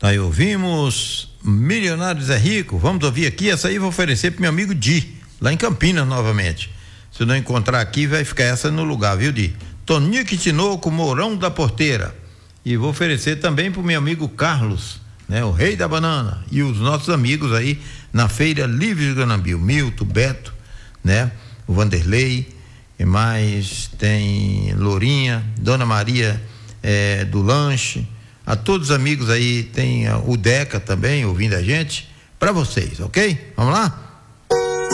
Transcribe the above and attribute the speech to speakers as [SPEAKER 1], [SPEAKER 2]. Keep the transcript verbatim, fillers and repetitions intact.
[SPEAKER 1] Aí ouvimos Milionários é Rico. Vamos ouvir aqui, essa aí eu vou oferecer pro meu amigo Di, lá em Campinas novamente. Se eu não encontrar aqui, vai ficar essa no lugar, viu, Di? Tonique Tinoco, Mourão da Porteira. E vou oferecer também pro meu amigo Carlos, né? O Rei da Banana. E os nossos amigos aí na Feira Livre de Guanambi, o Milton, Beto, né? O Vanderlei, e mais tem Lourinha, Dona Maria eh, do Lanche, a todos os amigos aí, tem uh, o Deca também ouvindo a gente, para vocês, ok? Vamos lá?